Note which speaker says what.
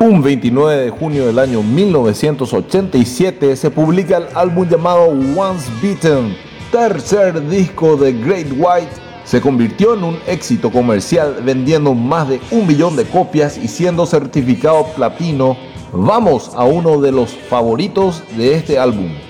Speaker 1: Un 29 de junio del año 1987 se publica el álbum llamado Once Bitten, tercer disco de Great White. Se convirtió en un éxito comercial, vendiendo más de 1 millón de copias y siendo certificado platino. Vamos a uno de los favoritos de este álbum.